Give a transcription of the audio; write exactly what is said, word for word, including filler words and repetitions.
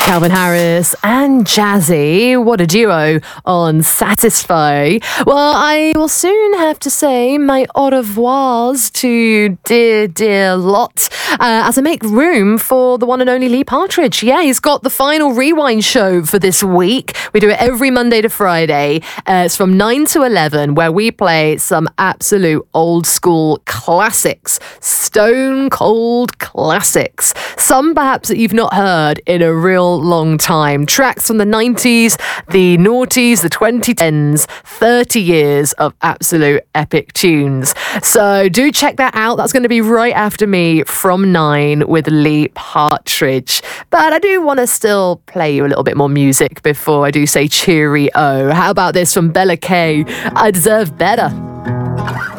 Calvin Harris and Jazzy. What a duo on Satisfy. Well, I will soon have to say my au revoirs to dear, dear Lot uh, as I make room for the one and only Lee Partridge. Yeah, he's got the final Rewind show for this week. We do it every Monday to Friday. Uh, it's from nine to eleven, where we play some absolute old school classics. Stone cold classics. Some perhaps that you've not heard in a real long time. Tracks from the nineties, the noughties, the twenty tens, thirty years of absolute epic tunes. So do check that out. That's going to be right after me from nine with Lee Partridge. But I do want to still play you a little bit more music before I do say cheerio. How about this from Bella K? I Deserve Better.